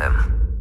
FM.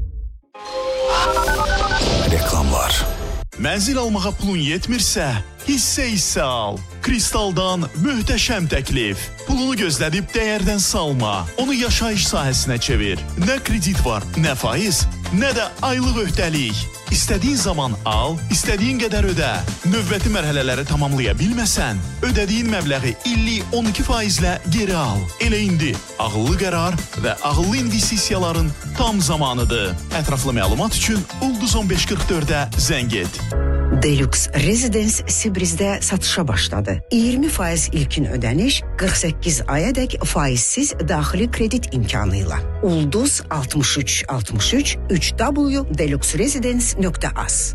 Reklamlar. Mənzil almağa pulun yetmirsə, hissə al. Kristaldan möhtəşəm təklif. Pulunu gözlədib dəyərdən salma. Onu yaşayış sahəsinə çevir. Nə kredit var, nə faiz, nə də aylıq öhdəlik. İstədiyin zaman al, istədiyin qədər ödə. Növbəti mərhələləri tamamlaya bilməsən, ödədiyin məbləği illik 12%-lə geri al. Elə indi ağıllı qərar və ağıllı investisiyaların tam zamanıdır. Ətraflı məlumat üçün Ulduz 1544-ə zəng et. Deluxe Residence Sibrizdə satışa başladı. 20% ilkin ödəniş, 48 ayadək faizsiz daxili kredit imkanıyla. Ulduz 6363 www.deluxeresidence.az.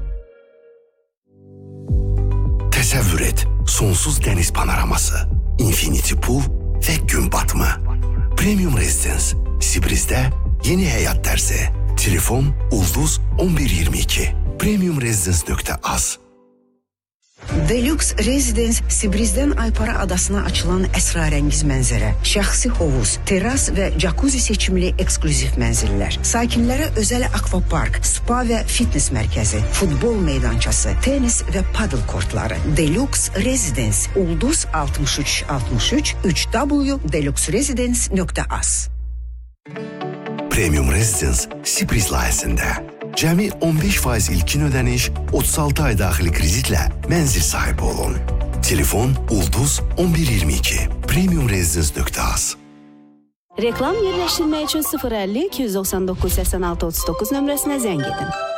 Təsəvvür et, sonsuz dəniz panoraması, infinity pool və gün batımı. Premium Residence Sibrizdə yeni həyat tərzi. Telefon Ulduz 1122. premiumresidence.az. Deluxe Residence Sibrizdən Aypara adasına açılan əsrarəngiz mənzərə, şəxsi hovuz, terras və jacuzzi seçimli eksklüziv mənzillər, sakinlərə özəl akvapark, spa və fitness mərkəzi, futbol meydançası, tenis və paddle kortları. Deluxe Residence Ulduz 6363 www.deluxeresidence.az. Premium Residence Sibriz layihəsində cəmi 15% ilkin ödəniş, 36 ay daxili kreditlə mənzil sahibi olun. Telefon Ulduz 1122. premiumresidence.az. Reklam yerləşdirmək üçün 050 299 86 39 nömrəsinə zəng edin.